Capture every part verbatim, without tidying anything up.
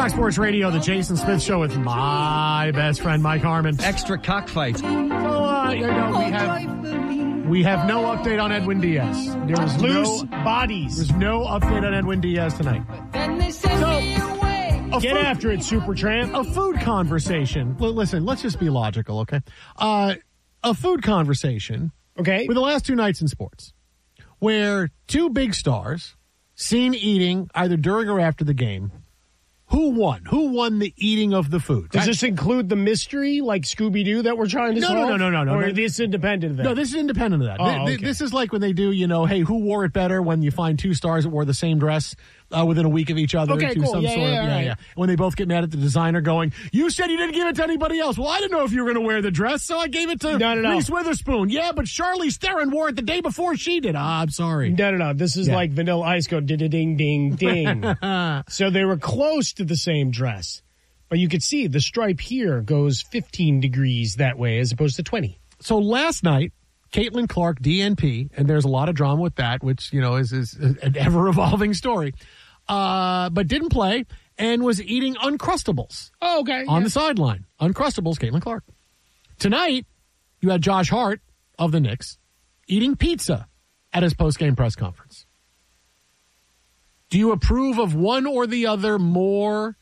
Fox Sports Radio, the Jason Smith Show with my best friend, Mike Harmon. Extra cockfight. So, uh, you know, we have, we have no update on Edwin Diaz. There was Loose no, bodies. There's no update on Edwin Diaz tonight. So, Get food, after it, Supertramp. a food conversation. L- listen, let's just be logical, okay? Uh, a food conversation Okay. with the last two nights in sports, where two big stars seen eating either during or after the game. Who won? Who won the eating of the food? Does Right? this include the mystery like Scooby-Doo that we're trying to No, no, solve? no, no, no, no. Or No. is this independent of that? No, this is independent of that. Oh, Th- th- okay. This is like when they do, you know, hey, who wore it better when you find two stars that wore the same dress uh, within a week of each other. Okay, to cool. some Yeah, sort yeah, of, all yeah, right. yeah. When they both get mad at the designer going, you said you didn't give it to anybody else. Well, I didn't know if you were going to wear the dress, so I gave it to No, no, no. Reese Witherspoon. Yeah, but Charlize Theron wore it the day before she did. Ah, I'm sorry. No, no, no. This is Yeah. like Vanilla Ice go ding, ding, ding. So they were close to the same dress. But you could see the stripe here goes fifteen degrees that way as opposed to twenty. So last night, Caitlin Clark, D N P, and there's a lot of drama with that, which, you know, is, is an ever-evolving story, uh, but didn't play and was eating Uncrustables Oh, okay. on the sideline. Uncrustables, Caitlin Clark. Tonight, you had Josh Hart of the Knicks eating pizza at his post-game press conference. Do you approve of one or the other more?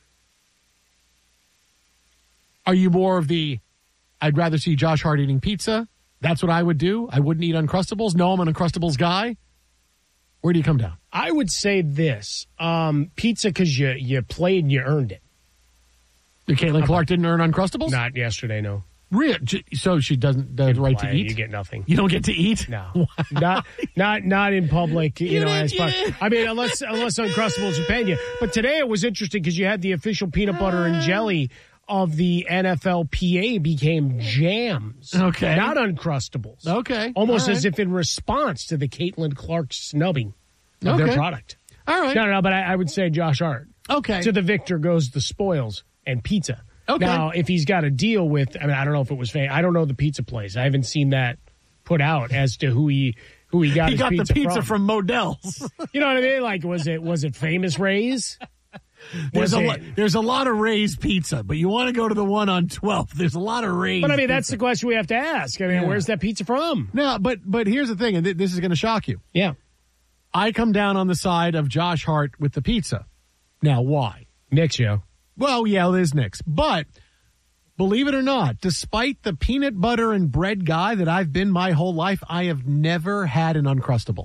Are you more of the, I'd rather see Josh Hart eating pizza? That's what I would do. I wouldn't eat Uncrustables. No, I'm an Uncrustables guy. Where do you come down? I would say this. Um, pizza because you, you played and you earned it. Caitlin Clark didn't earn Uncrustables? Not yesterday, no. Real, so she doesn't have the right to Play, eat? You get nothing. You don't get to eat? No, not not not in public. You, You know, didn't- as far, you- I mean, unless unless Uncrustables are paying you. But today it was interesting because you had the official peanut butter and jelly of the N F L P A became jams. Okay. not Uncrustables. Okay. almost All as right. if in response to the Caitlin Clark snubbing of their Okay. product. All right. No, no, no. But I, I would say Josh Hart. Okay. To the victor goes the spoils and pizza. Okay. Now, if he's got a deal with, I mean, I don't know if it was fake. I don't know the pizza place. I haven't seen that put out as to who he who he got. He his got pizza the pizza from. from, Modell's. You know what I mean? Like, was it was it Famous Ray's? There's Was a, it- lo- there's a lot of Ray's pizza, but you want to go to the one on twelfth. There's a lot of Ray's. But I mean, that's pizza. the question we have to ask. I mean, Yeah. where's that pizza from? No, but but here's the thing, and th- this is going to shock you. Yeah, I come down on the side of Josh Hart with the pizza. Now, why? Nick's, yo. Well, yeah, it is Nick's. But believe it or not, despite the peanut butter and bread guy that I've been my whole life, I have never had an Uncrustable.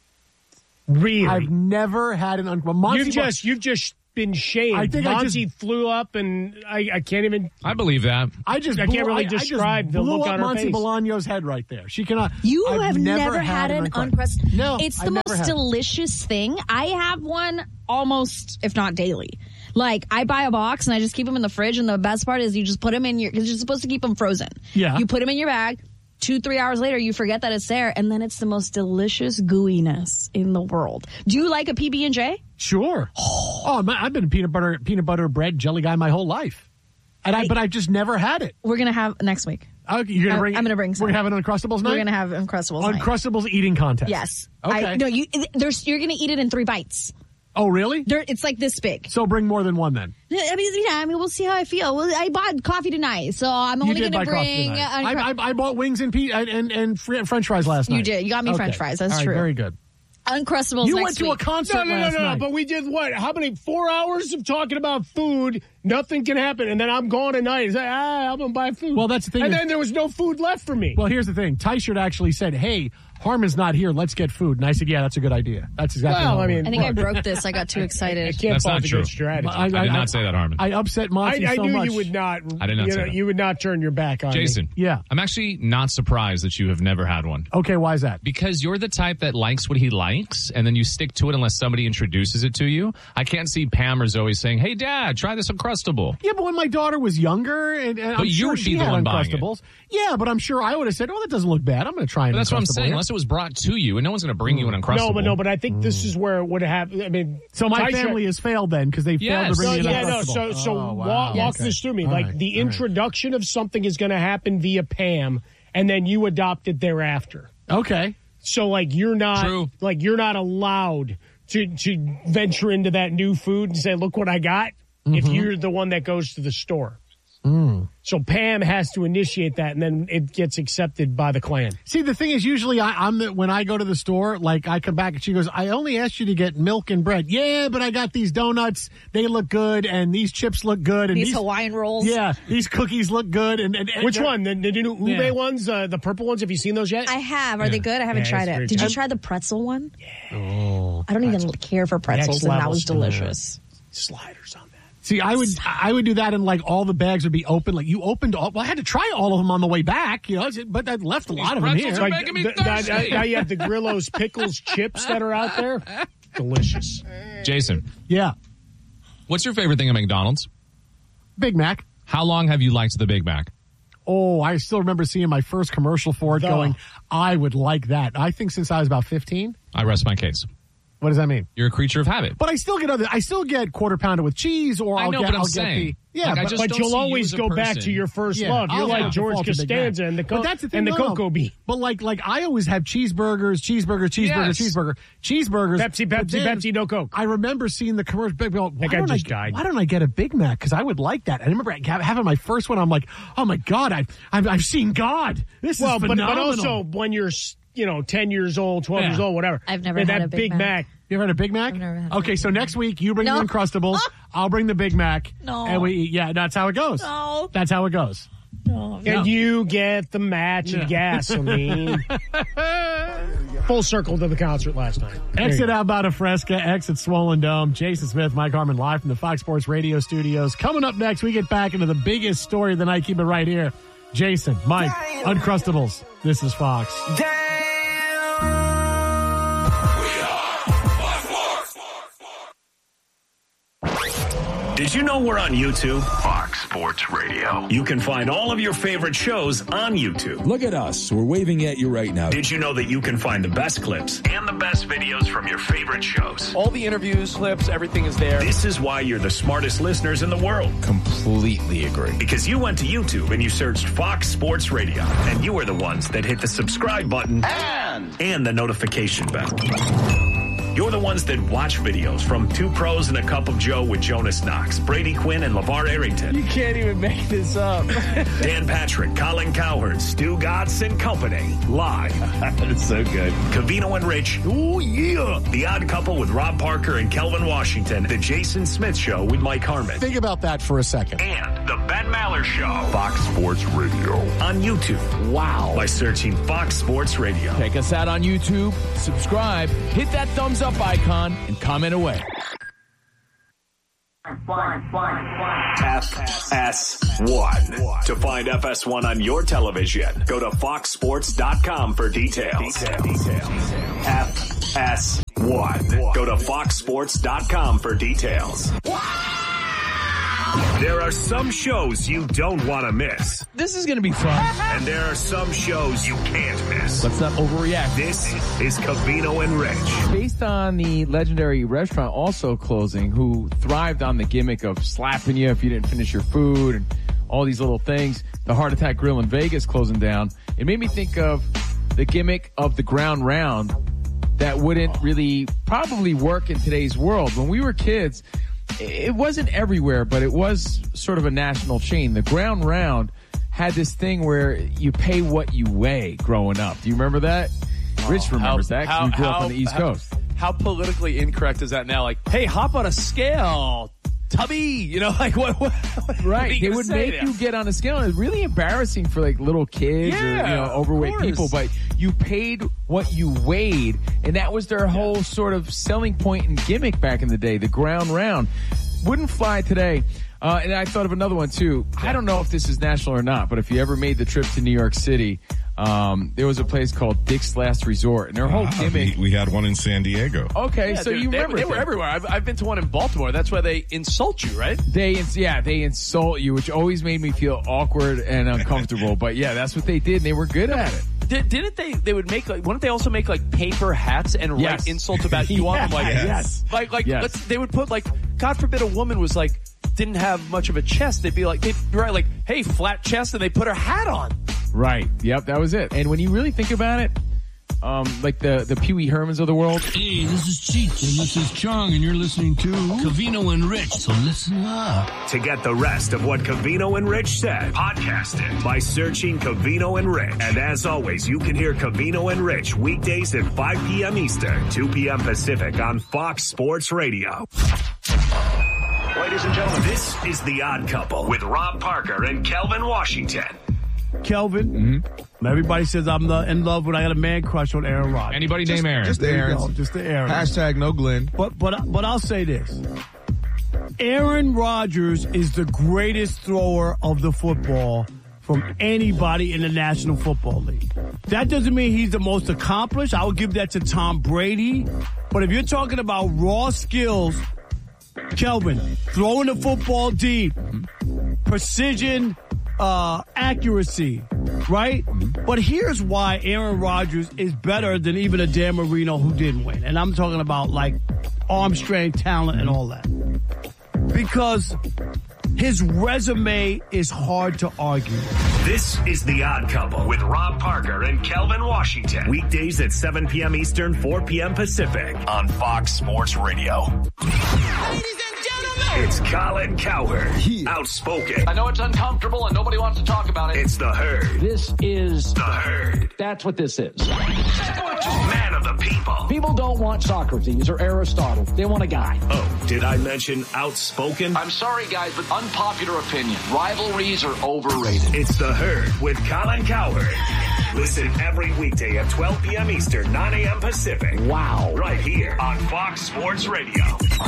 Really? I've never had an Uncrustable. you've just you've just been shamed. I think I Monty flew up, and I, I can't even. I believe that. I just I blew, can't really I, I just describe the blew look up on her Monty face. Bolaño's head right there. She cannot. You I've have never, had, had an Uncrustable. Uncrustable. No, It's the I've never most had it. delicious thing. I have one almost, if not daily. Like, I buy a box and I just keep them in the fridge, and the best part is you just put them in your, because you're supposed to keep them frozen. Yeah. You put them in your bag. Two, three hours later, you forget that it's there, and then it's the most delicious gooiness in the world. Do you like a P B and J? Sure. Oh, man, I've been a peanut butter, peanut butter bread jelly guy my whole life, and I, I- but I've just never had it. We're gonna have next week. Okay, you're gonna I'm- bring. I'm gonna bring some. We're gonna have an Uncrustables night. We're gonna have Uncrustables. night. Uncrustables eating contest. Yes. Okay. I, no, you. There's. You're gonna eat it in three bites. Oh, really? They're, it's like this big. So bring more than one then. I mean, yeah. I mean, we'll see how I feel. Well, I bought coffee tonight, so I'm You only did gonna buy coffee bring. tonight. Uncru- I, I, I bought wings and pe- and and, and fr- French fries last night. You did. You got me Okay. French fries. That's All right, true. Very good. Uncrustables. You next went to week. a concert No, no, no, last no, no. night. But we did what? How many? Four hours of talking about food. Nothing can happen, and then I'm gone tonight. It's like, ah, I'm gonna buy food. Well, that's the thing And is- then there was no food left for me. Well, here's the thing. Tyshirt actually said, "Hey, Harmon's not here. Let's get food." And I said, "Yeah, that's a good idea." That's exactly. Well, how it I mean, went. I think I broke this. I got too I excited. can't That's fault not the true. good strategy. I, I did not say that, Harmon. I upset I, Monty I so knew much. you would not. I did not you say know, that. You would not turn your back on Jason. me. Yeah. I'm actually not surprised that you have never had one. Okay, why is that? Because you're the type that likes what he likes, and then you stick to it unless somebody introduces it to you. I can't see Pam or Zoe saying, "Hey, Dad, try this Uncrustable." Yeah, but when my daughter was younger, and, and I'm you sure would she be the had one buying it. Uncrustables. Yeah, but I'm sure I would have said, "Oh, that doesn't look bad. I'm going to try an But that's what I'm Uncrustable saying. here." Unless it was brought to you, and no one's going to bring you an Uncrustable. No, but no, but I think this is where it would have. I mean, So my Tyshirt- family has failed then because they failed Yes. to bring No, me an yeah, no. Uncrustable. So, so Oh, wow. walk, walk Okay. this through me. All Like right, the all right. introduction of something is going to happen via Pam, and then you adopt it thereafter. Okay. So, like, you're not True. like you're not allowed to to venture into that new food and say, "Look what I got." mm-hmm. if you're the one that goes to the store. Mm. So Pam has to initiate that, and then it gets accepted by the clan. See, the thing is, usually I, I'm the, when I go to the store, like I come back and she goes, I only asked you to get milk and bread. Yeah, but I got these donuts. They look good, and these chips look good. And these, these Hawaiian rolls. Yeah, these cookies look good. And, and, and Which one? The, the new ube yeah. ones, uh, the purple ones? Have you seen those yet? I have. Are Yeah. they good? I haven't Yeah, tried it's it. very Did you good. try the pretzel one? Yeah. Oh, I don't even care for pretzels, and that level was stuff. delicious. Sliders on that. See, I would I would do that, and like all the bags would be open. Like you opened all. Well, I had to try all of them on the way back, you know, but I left a lot of them pretzels here. are making me th- th- thirsty. now you have the Grillo's pickles chips that are out there. Delicious. Jason, Yeah, what's your favorite thing at McDonald's? Big Mac. How long have you liked the Big Mac? Oh, I still remember seeing my first commercial for it. The- Going, I would like that. I think since I was about fifteen. I rest my case. What does that mean? You're a creature of habit. But I still get other. I still get quarter pounder with cheese, or I I'll know, get. but I'm I'll saying, get the. Yeah, like, I but, just But don't you'll see you always as a go back person. to your first Yeah, love. You're I'll like have George default to Big Mac. Costanza and the, co- But that's the thing, and the no, no. cocoa bean. But like, like I always have cheeseburgers, cheeseburger, cheeseburger, Yes. cheeseburger, cheeseburgers. Pepsi, But Pepsi, then Pepsi, no Coke. I remember seeing the commercial. Big Mac. Why guy don't just I, died. Why don't I get a Big Mac? Because I would like that. I remember having my first one. I'm like, oh my god, I've I've, I've seen God. This Well, is but, but phenomenal. also when you're, you know, ten years old, twelve Yeah. years old, whatever. I've never and had that a Big Big Mac. Mac. You ever had a Big Mac? I've never had a okay, Big so Mac. next week you bring No. the Uncrustables. I'll bring the Big Mac. No. And we eat. Yeah, that's how it goes. No. That's how it goes. No, And No. you get the matching Yeah. gasoline. Full circle to the concert last night. There you Exit go. out Bada Fresca, exit Swollen Dome. Jason Smith, Mike Harmon, live from the Fox Sports Radio studios. Coming up next, we get back into the biggest story of the night. Keep it right here. Jason, Mike, Uncrustables. This is Fox. Did you know we're on YouTube? Fox Sports Radio. You can find all of your favorite shows on YouTube. Look at us. We're waving at you right now. Did you know that you can find the best clips and the best videos from your favorite shows? All the interviews, clips, everything is there. This is why you're the smartest listeners in the world. Completely agree. Because you went to YouTube and you searched Fox Sports Radio. And you were the ones that hit the subscribe button and, and the notification bell. You're the ones that watch videos from Two Pros and a Cup of Joe with Jonas Knox, Brady Quinn, and LeVar Arrington. You can't even make this up. Dan Patrick, Colin Cowherd, Stu Gatz, and company. Live. It's so good. Cavino and Rich. Ooh, yeah. The Odd Couple with Rob Parker and Kelvin Washington. The Jason Smith Show with Mike Harmon. Think about that for a second. And the Ben Maller Show. Fox Sports Radio. On YouTube. Wow. By searching Fox Sports Radio. Check us out on YouTube. Subscribe. Hit that thumbs up icon and comment away. F S one. To find F S one on your television, go to fox sports dot com for details. F S one. Go to fox sports dot com for details. There are some shows you don't want to miss, This is going to be fun. and there are some shows you can't miss. Let's not overreact. This is Cavino and Rich. Based on the legendary restaurant also closing, who thrived on the gimmick of slapping you if you didn't finish your food and all these little things, the Heart Attack Grill in Vegas closing down, it made me think of the gimmick of the ground round that wouldn't really probably work in today's world. When we were kids, it wasn't everywhere, but it was sort of a national chain. The ground round had this thing where you pay what you weigh growing up. Do you remember that? Rich remembers that 'cause we grew up on the East Coast. How politically incorrect is that now? Like, hey, hop on a scale, tubby. You know, like what? what, what Right. are you They gonna would say make now? you get on a scale. And it's really embarrassing for like little kids or, you Yeah, know, of overweight course. people, but you paid what you weighed. And that was their whole sort of selling point and gimmick back in the day, the ground round. Wouldn't fly today. Uh, and I thought of another one too. I don't know if this is national or not, but if you ever made the trip to New York City, um, there was a place called Dick's Last Resort, and their whole Ah, gimmick. we, we had one in San Diego. Okay, Yeah, so dude, you they, remember they were that. everywhere. I've, I've been to one in Baltimore. That's why they insult you, right? They, ins- yeah, they insult you, which always made me feel awkward and uncomfortable. But yeah, that's what they did, and they were good at it. Did, didn't they? They would make like. Wouldn't they also make like paper hats and Yes. write insults about you on them? Like, Yes. like, like. Yes. Let's, they would put like, God forbid, a woman was like didn't have much of a chest. They'd be like, they'd write like, hey, flat chest, and they put her hat on. Right. Yep, that was it. And when you really think about it, um, like the, the Pee Wee Hermans of the world. Hey, this is Cheech, and this is Chong, and you're listening to Covino and Rich, so listen up. To get the rest of what Covino and Rich said, podcast it by searching Covino and Rich. And as always, you can hear Covino and Rich weekdays at five p.m. Eastern, two p.m. Pacific on Fox Sports Radio. Ladies and gentlemen, this is The Odd Couple with Rob Parker and Kelvin Washington. Kelvin, mm-hmm. everybody says I'm the, in love when I got a man crush on Aaron Rodgers. Anybody just, name Aaron? Just Aaron. Just the Aaron. Hashtag no Glenn. But, but, but I'll say this. Aaron Rodgers is the greatest thrower of the football from anybody in the National Football League. That doesn't mean he's the most accomplished. I would give that to Tom Brady. But if you're talking about raw skills, Kelvin, throwing the football deep, precision, uh, accuracy, right? But here's why Aaron Rodgers is better than even a Dan Marino who didn't win. And I'm talking about like arm strength, talent, and all that. Because his resume is hard to argue. This is The Odd Couple with Rob Parker and Kelvin Washington. Weekdays at seven p.m. Eastern, four p.m. Pacific on Fox Sports Radio. Ladies and gentlemen, it's Colin Cowherd. Yeah. Outspoken. I know it's uncomfortable and nobody wants to talk about it. It's The Herd. This is The Herd. That's what this is. Man of the people. People don't want Socrates or Aristotle. They want a guy. Oh, did I mention outspoken? I'm sorry, guys, but unpopular opinion. Rivalries are overrated. It's The Herd with Colin Cowherd. Listen every weekday at twelve p.m. Eastern, nine a.m. Pacific. Wow. Right here on Fox Sports Radio.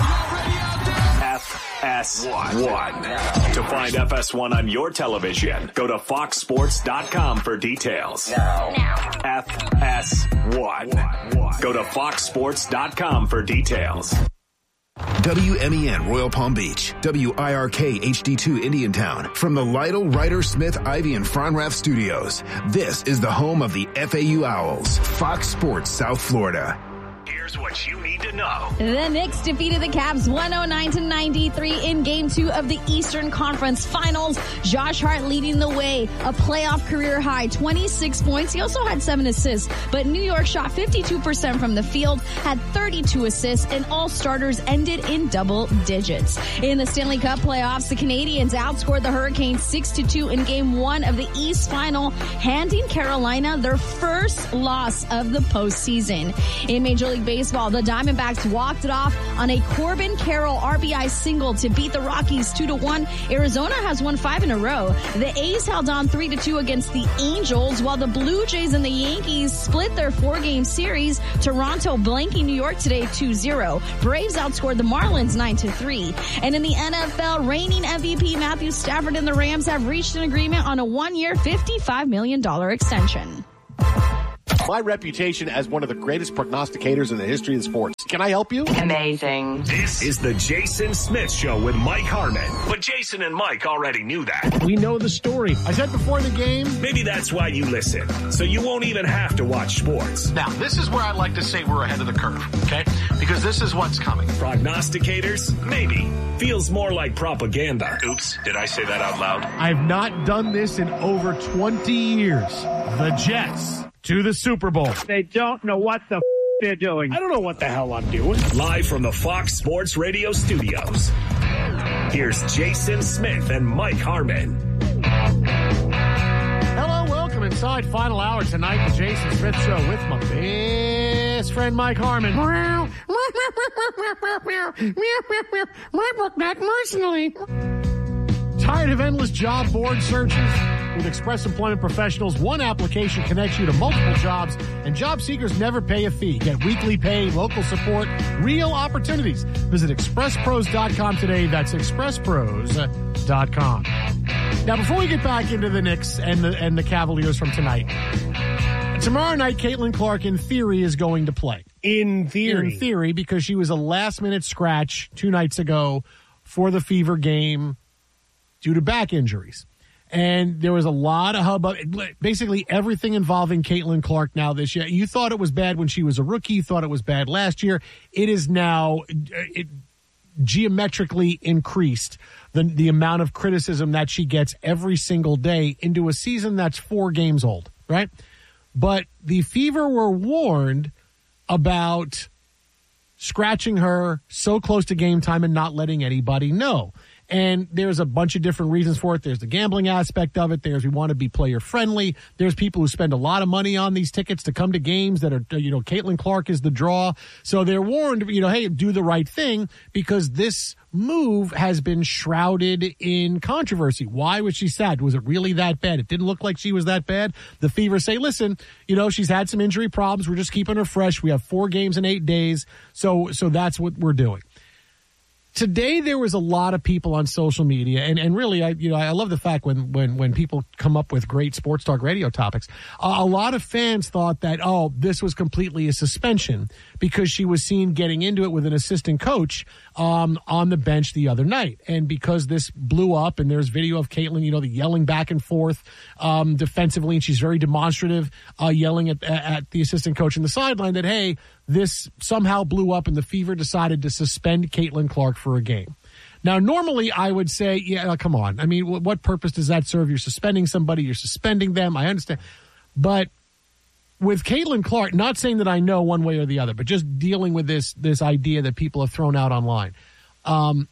F S one. To find F S one on your television, go to fox sports dot com for details. Now. F S one. Go to fox sports dot com for details. W M E N Royal Palm Beach, W I R K H D two Indiantown. From the Lytle, Ryder, Smith, Ivy, and Fronrath studios, this is the home of the F A U Owls, Fox Sports South Florida. Here's what you need to know. The Knicks defeated the Cavs one oh nine to ninety-three in game two of the Eastern Conference Finals. Josh Hart leading the way, a playoff career high, twenty-six points. He also had seven assists, but New York shot fifty-two percent from the field, had thirty-two assists, and all starters ended in double digits. In the Stanley Cup playoffs, the Canadiens outscored the Hurricanes six to two in game one of the East Final, handing Carolina their first loss of the postseason. In Major League Baseball, the Diamondbacks walked it off on a Corbin Carroll R B I single to beat the Rockies two to one. Arizona has won five in a row. The A's held on three to two against the Angels, while the Blue Jays and the Yankees split their four-game series. Toronto blanking New York today two zero. Braves outscored the Marlins nine to three. And in the N F L, reigning M V P Matthew Stafford and the Rams have reached an agreement on a one-year, fifty-five million dollars extension. My reputation as one of the greatest prognosticators in the history of sports. Can I help you? Amazing. This is the Jason Smith Show with Mike Harmon. But Jason and Mike already knew that. We know the story. I said before the game. Maybe that's why you listen, so you won't even have to watch sports. Now, this is where I like to say we're ahead of the curve, okay? Because this is what's coming. Prognosticators? Maybe. Feels more like propaganda. Oops, did I say that out loud? I've not done this in over twenty years. The Jets to the Super Bowl. They don't know what the f- they're doing. I don't know what the hell I'm doing. Live from the Fox Sports Radio studios, here's Jason Smith and Mike Harmon. Hello, welcome inside Final Hour tonight, the Jason Smith Show with my best friend Mike Harmon. Not personally. Tired of endless job board searches? With Express Employment Professionals, one application connects you to multiple jobs, and job seekers never pay a fee. Get weekly pay, local support, real opportunities. Visit express pros dot com today. That's express pros dot com. Now, before we get back into the Knicks and the and the Cavaliers from tonight, tomorrow night, Caitlin Clark, in theory, is going to play. In theory. In theory, because she was a last-minute scratch two nights ago for the Fever game due to back injuries. And there was a lot of hubbub, basically everything involving Caitlin Clark now this year. You thought it was bad when she was a rookie. You thought it was bad last year. It is now it, geometrically increased, the, the amount of criticism that she gets every single day into a season that's four games old, right? But the Fever were warned about scratching her so close to game time and not letting anybody know. And there's a bunch of different reasons for it. There's the gambling aspect of it. There's we want to be player friendly. There's people who spend a lot of money on these tickets to come to games that are, you know, Caitlin Clark is the draw. So they're warned, you know, hey, do the right thing, because this move has been shrouded in controversy. Why was she sad? Was it really that bad? It didn't look like she was that bad. The Fever say, listen, you know, she's had some injury problems. We're just keeping her fresh. We have four games in eight days. So, so that's what we're doing. Today, there was a lot of people on social media, and, and really, I you know, I love the fact when, when, when people come up with great sports talk radio topics. Uh, a lot of fans thought that, oh, this was completely a suspension because she was seen getting into it with an assistant coach um, on the bench the other night. And because this blew up, and there's video of Caitlin, you know, the yelling back and forth um, defensively, and she's very demonstrative, uh, yelling at, at the assistant coach in the sideline that, hey, this somehow blew up and the Fever decided to suspend Caitlin Clark for a game. Now, normally I would say, yeah, come on. I mean, what purpose does that serve? You're suspending somebody, you're suspending them. I understand. But with Caitlin Clark, not saying that I know one way or the other, but just dealing with this, this idea that people have thrown out online. Um,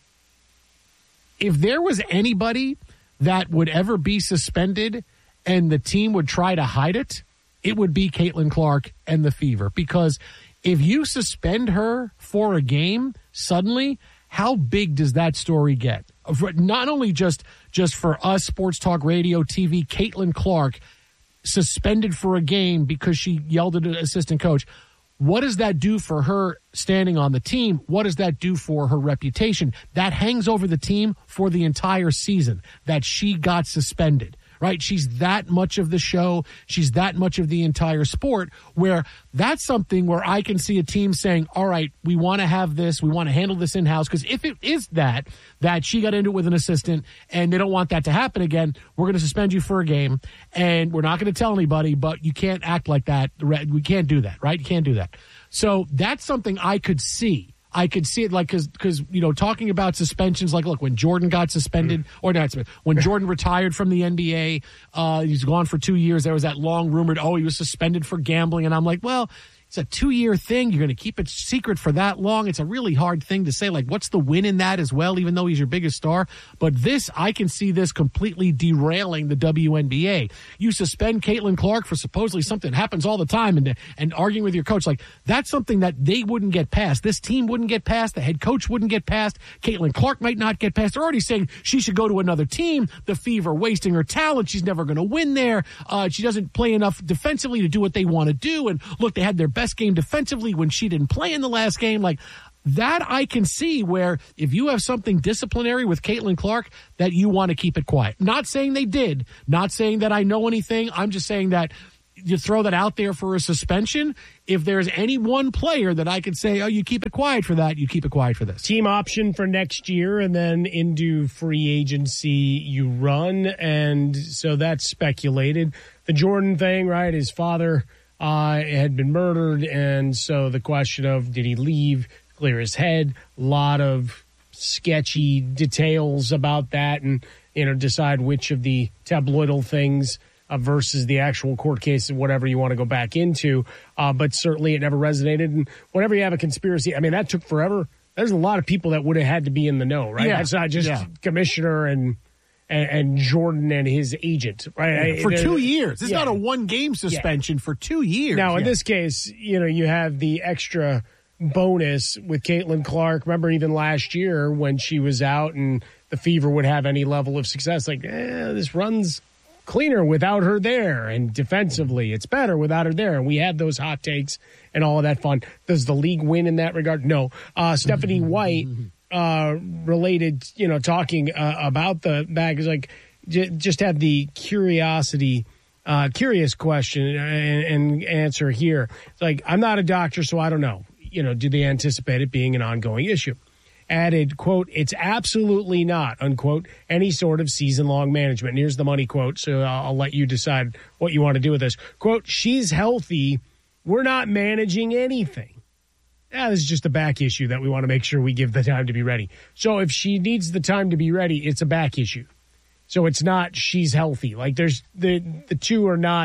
if there was anybody that would ever be suspended and the team would try to hide it, it would be Caitlin Clark and the Fever, because if you suspend her for a game suddenly, how big does that story get? Not only just just for us, sports talk radio, T V, Caitlin Clark suspended for a game because she yelled at an assistant coach. What does that do for her standing on the team? What does that do for her reputation? That hangs over the team for the entire season, that she got suspended. Right? She's that much of the show. She's that much of the entire sport, where that's something where I can see a team saying, all right, we want to have this. We want to handle this in-house. Because if it is that, that she got into it with an assistant and they don't want that to happen again, we're going to suspend you for a game and we're not going to tell anybody, but you can't act like that. We can't do that, right? You can't do that. So that's something I could see. I could see it like, cause, cause, you know, talking about suspensions, like, look, when Jordan got suspended, or not, when Jordan retired from the N B A, uh, he's gone for two years. There was that long rumored, oh, he was suspended for gambling. And I'm like, well, it's a two-year thing. You're going to keep it secret for that long. It's a really hard thing to say. Like, what's the win in that as well, even though he's your biggest star? But this, I can see this completely derailing the W N B A. You suspend Caitlin Clark for supposedly something that happens all the time, and and arguing with your coach. Like, that's something that they wouldn't get past. This team wouldn't get past. The head coach wouldn't get past. Caitlin Clark might not get past. They're already saying she should go to another team. The Fever wasting her talent. She's never going to win there. Uh, she doesn't play enough defensively to do what they want to do. And look, they had their best game defensively when she didn't play in the last game. Like, that I can see where if you have something disciplinary with Caitlin Clark, that you want to keep it quiet. Not saying they did, not saying that I know anything. I'm just saying that you throw that out there for a suspension. If there's any one player that I could say, oh, you keep it quiet for that, you keep it quiet for this. Team option for next year, and then into free agency you run. And so that's speculated. The Jordan thing, right? His father Uh, had been murdered, and so the question of did he leave, clear his head, a lot of sketchy details about that, and you know, decide which of the tabloidal things uh, versus the actual court case and whatever you want to go back into. Uh, but certainly it never resonated, and whenever you have a conspiracy, I mean, that took forever. There's a lot of people that would have had to be in the know, right? Yeah. That's not just yeah. commissioner and And, and Jordan and his agent, right? Yeah, for They're, two years. It's yeah. not a one-game suspension yeah. for two years. Now, in yeah. this case, you know, you have the extra bonus with Caitlin Clark. Remember even last year when she was out and the Fever would have any level of success, like, eh, this run's cleaner without her there, and defensively it's better without her there. And we had those hot takes and all of that fun. Does the league win in that regard? No. Uh, Stephanie White... Uh, related, you know, talking uh, about the bag is like j- just had the curiosity, uh, curious question and, and answer here. It's like, I'm not a doctor, so I don't know. You know, do they anticipate it being an ongoing issue? Added, quote, it's absolutely not, unquote, any sort of season-long management. And here's the money quote, so I'll, I'll let you decide what you want to do with this. Quote, she's healthy. We're not managing anything. Yeah, this is just a back issue that we want to make sure we give the time to be ready. So if she needs the time to be ready, it's a back issue. So it's not she's healthy. Like there's the the two are not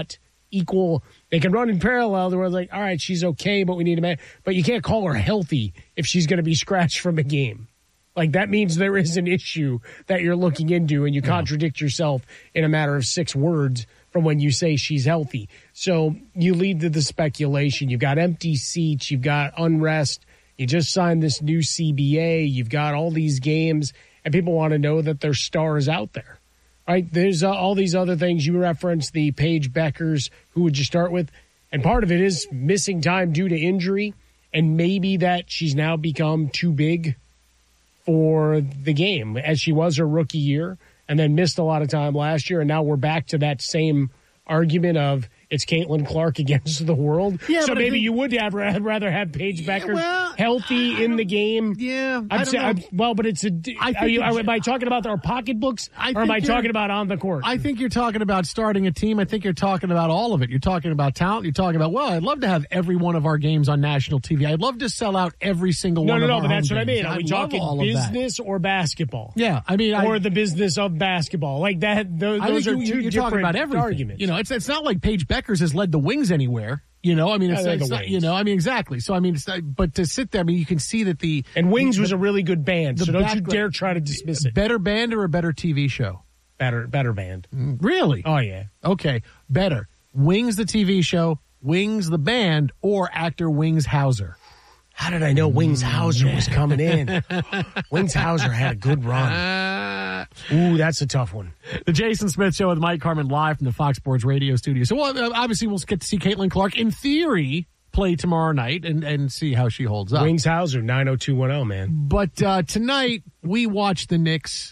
equal. They can run in parallel. Where it's like, all right, she's okay, but we need to man. But you can't call her healthy if she's going to be scratched from a game. Like, that means there is an issue that you're looking into, and you yeah. contradict yourself in a matter of six words from when you say she's healthy. So you lead to the speculation. You've got empty seats. You've got unrest. You just signed this new C B A. You've got all these games, and people want to know that there's stars out there. Right? There's uh, all these other things. You referenced the Paige Beckers. Who would you start with? And part of it is missing time due to injury, and maybe that she's now become too big for the game, as she was her rookie year and then missed a lot of time last year. And now we're back to that same argument of it's Caitlin Clark against the world. Yeah, so maybe think, you would have rather have Paige Becker well, healthy in the game. Yeah. I'm saying, I'm, well, but it's a. I are you, are, am I talking about our pocketbooks I or am I talking about on the court? I think you're talking about starting a team. I think you're talking about all of it. You're talking about talent. You're talking about, well, I'd love to have every one of our games on national T V. I'd love to sell out every single no, one no, of no, our No, no, no, but that's what games. I mean. Are we I'd talking business or basketball? Yeah, I mean. Or I, the business of basketball. Like that, those, I those think are you, two you're different talking about everything. arguments. You know, it's, it's not like Paige Beckers has led the Wings anywhere. You know, I mean, it's, yeah, it's the not, Wings. you know, I mean, exactly. So, I mean, it's not, but to sit there, I mean, you can see that the and Wings the, was a really good band. So don't you background, dare try to dismiss it. Better band or a better T V show? Better, better band. Really? Oh yeah. Okay, better. Wings the T V show, Wings the band, or actor Wings Hauser. How did I know Wings Hauser was coming in? Wings Hauser had a good run. Uh, Ooh, that's a tough one. The Jason Smith Show with Mike Harmon live from the Fox Sports Radio studio. So well, obviously we'll get to see Caitlin Clark, in theory, play tomorrow night and, and see how she holds up. Wings Hauser, nine oh two one oh, man. But uh, tonight we watch the Knicks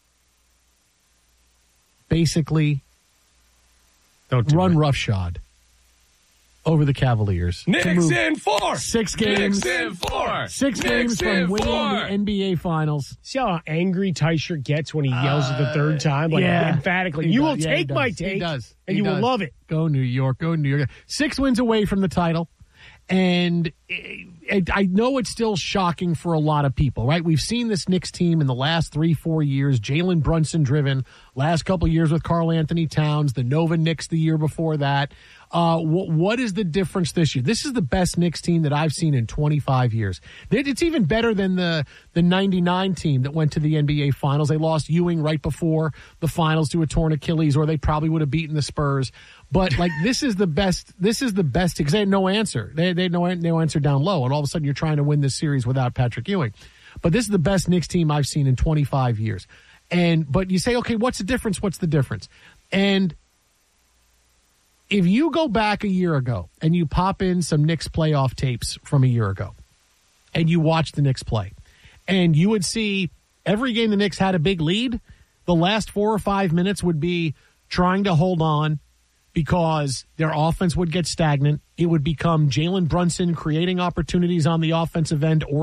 basically Don't do run it. roughshod over the Cavaliers. Knicks in four. Six games. Knicks in four. Six Knicks games from in winning four. the N B A Finals. See how angry Tysher gets when he yells uh, it the third time? Like, yeah. emphatically. He You does. will Yeah, take my he take. does. And He you does. will love it. Go New York. Go New York. Six wins away from the title. And it, it, I know it's still shocking for a lot of people, right? We've seen this Knicks team in the last three, four years, Jalen Brunson driven, last couple years with Karl Anthony Towns, the Nova Knicks the year before that. Uh, what, what is the difference this year? This is the best Knicks team that I've seen in twenty-five years. It's even better than the, the ninety-nine team that went to the N B A Finals. They lost Ewing right before the Finals to a torn Achilles, or they probably would have beaten the Spurs. But like this is the best. This is the best because they had no answer. They, they had no, no answer down low, and all of a sudden you're trying to win this series without Patrick Ewing. But this is the best Knicks team I've seen in twenty-five years. And but you say, okay, what's the difference? What's the difference? And if you go back a year ago and you pop in some Knicks playoff tapes from a year ago, and you watch the Knicks play, and you would see every game the Knicks had a big lead, the last four or five minutes would be trying to hold on because their offense would get stagnant. It would become Jalen Brunson creating opportunities on the offensive end or